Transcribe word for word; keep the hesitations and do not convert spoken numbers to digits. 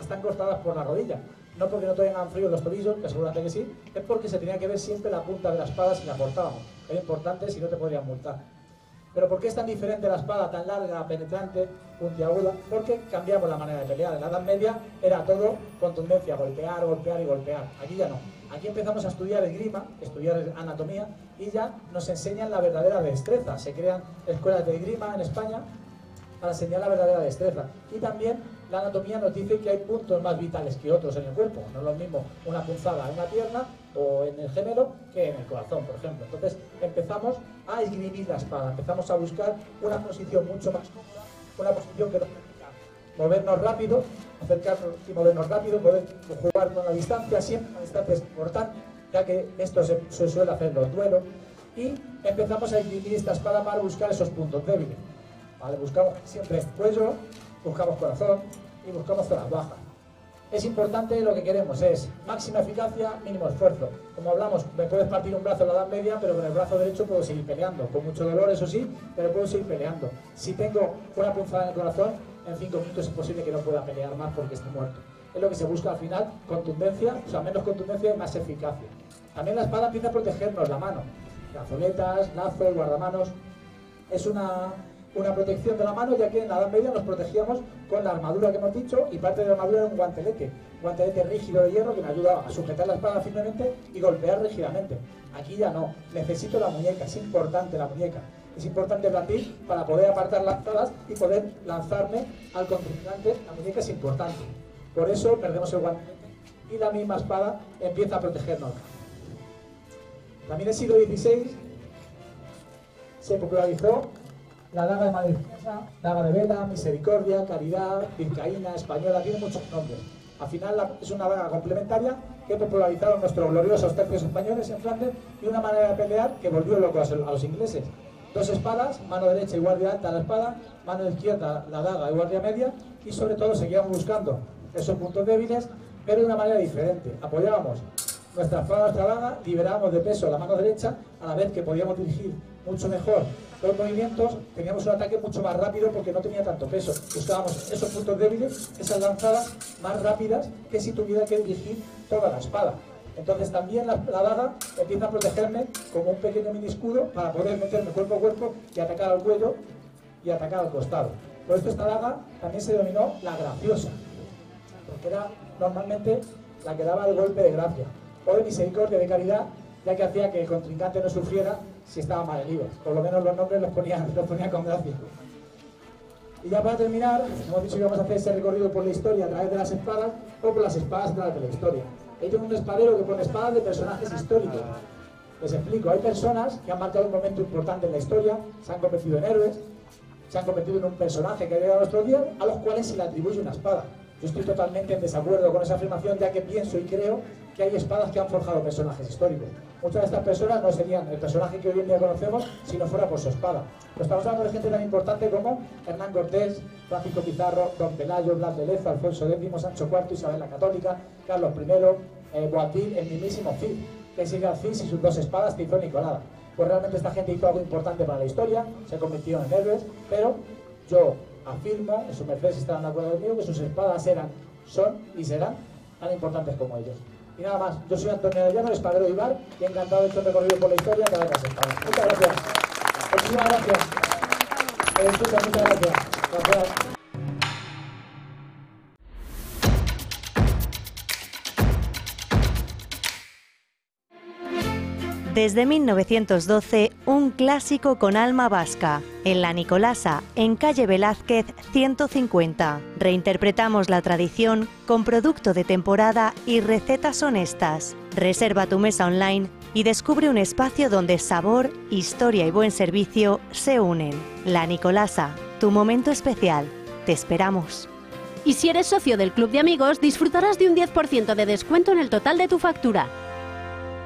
están cortadas por la rodilla. No porque no tengan frío los tobillos, que seguramente que sí, es porque se tenía que ver siempre la punta de la espada si la cortábamos. Era importante, si no te podrían multar. Pero ¿por qué es tan diferente la espada, tan larga, penetrante, puntiaguda? Porque cambiamos la manera de pelear. En la Edad Media era todo contundencia, golpear, golpear y golpear. Aquí ya no. Aquí empezamos a estudiar esgrima, estudiar anatomía, y ya nos enseñan la verdadera destreza. Se crean escuelas de esgrima en España para enseñar la verdadera destreza. Y también la anatomía nos dice que hay puntos más vitales que otros en el cuerpo. No es lo mismo una punzada en una pierna o en el gemelo que en el corazón, por ejemplo. Entonces empezamos a esgrimir la espada, empezamos a buscar una posición mucho más cómoda, una posición que nos permita movernos rápido, acercarnos y movernos rápido, poder jugar con la distancia. Siempre la distancia es importante, ya que esto se, se suele hacer en los duelos. Y empezamos a esgrimir esta espada para buscar esos puntos débiles. ¿Vale? Buscamos siempre cuello, buscamos corazón y buscamos zonas bajas. Es importante, lo que queremos es máxima eficacia, mínimo esfuerzo. Como hablamos, me puedes partir un brazo en la Edad Media, pero con el brazo derecho puedo seguir peleando. Con mucho dolor, eso sí, pero puedo seguir peleando. Si tengo una punzada en el corazón, en cinco minutos es posible que no pueda pelear más porque esté muerto. Es lo que se busca al final, contundencia, o sea, menos contundencia y más eficacia. También la espada empieza a protegernos la mano. Gazoletas, lazos, guardamanos. Es una... una protección de la mano, ya que en la Edad Media nos protegíamos con la armadura que hemos dicho, y parte de la armadura era un guantelete, un guantelete rígido de hierro que me ayuda a sujetar la espada firmemente y golpear rígidamente. Aquí ya no, necesito la muñeca, es importante la muñeca, es importante blandir para poder apartar lanzadas y poder lanzarme al contrincante. La muñeca es importante, por eso perdemos el guantelete y la misma espada empieza a protegernos. También en el siglo dieciséis se popularizó la daga de madre esposa, daga de vela, misericordia, caridad, vizcaína, española, tiene muchos nombres. Al final la, es una daga complementaria que popularizaron nuestros gloriosos tercios españoles en Flandes, y una manera de pelear que volvió locos a los ingleses. Dos espadas, mano derecha y guardia alta la espada, mano izquierda la daga y guardia media, y sobre todo seguíamos buscando esos puntos débiles, pero de una manera diferente. Apoyábamos nuestra espada, nuestra daga, liberábamos de peso la mano derecha, a la vez que podíamos dirigir mucho mejor los movimientos, teníamos un ataque mucho más rápido porque no tenía tanto peso. Buscábamos esos puntos débiles, esas lanzadas más rápidas que si tuviera que dirigir toda la espada. Entonces también la, la daga empieza a protegerme como un pequeño mini escudo para poder meterme cuerpo a cuerpo y atacar al cuello y atacar al costado. Por esto esta daga también se denominó la graciosa, porque era normalmente la que daba el golpe de gracia, o de misericordia, de caridad, ya que hacía que el contrincante no sufriera si estaba mal herido. Por lo menos los nombres los ponían, los ponían con gracia. Y ya para terminar, hemos dicho que vamos a hacer ese recorrido por la historia a través de las espadas o por las espadas de la historia. Ahí tengo un espadero que pone espadas de personajes históricos. Les explico, hay personas que han marcado un momento importante en la historia, se han convertido en héroes, se han convertido en un personaje que ha llegado a nuestros días, a los cuales se le atribuye una espada. Yo estoy totalmente en desacuerdo con esa afirmación, ya que pienso y creo que hay espadas que han forjado personajes históricos. Muchas de estas personas no serían el personaje que hoy en día conocemos si no fuera por su espada. Pero estamos hablando de gente tan importante como Hernán Cortés, Francisco Pizarro, Don Pelayo, Blas de Lezo, Alfonso décimo, Sancho cuarto, Isabel la Católica, Carlos primero, eh, Boabdil, el mismísimo Cid, que sigue al Cid y sus dos espadas, Tizón y Colada. Pues realmente esta gente hizo algo importante para la historia, se convirtió en héroes, pero yo afirmo, en su merced si estarán de acuerdo conmigo, que sus espadas eran, son y serán tan importantes como ellos. Y nada más, yo soy Antonio Arellano, espadero de Ibar, y encantado de este recorrido por la historia a través de las espadas. Muchas gracias. Muchísimas gracias. Eh, muchas, muchas gracias. Gracias. Desde mil novecientos doce, un clásico con alma vasca. En La Nicolasa, en calle Velázquez ciento cincuenta. Reinterpretamos la tradición con producto de temporada y recetas honestas. Reserva tu mesa online y descubre un espacio donde sabor, historia y buen servicio se unen. La Nicolasa, tu momento especial. Te esperamos. Y si eres socio del Club de Amigos, disfrutarás de un diez por ciento de descuento en el total de tu factura.